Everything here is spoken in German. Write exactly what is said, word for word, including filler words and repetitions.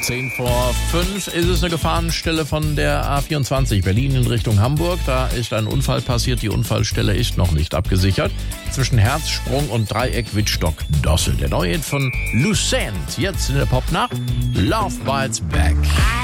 Zehn vor fünf ist es eine Gefahrenstelle von der A vierundzwanzig Berlin in Richtung Hamburg. Da ist ein Unfall passiert. Die Unfallstelle ist noch nicht abgesichert. Zwischen Herzsprung und Dreieck Wittstock-Dossel. Der neue Hit von Lucent. Jetzt in der Pop-Nacht. Love Bites Back.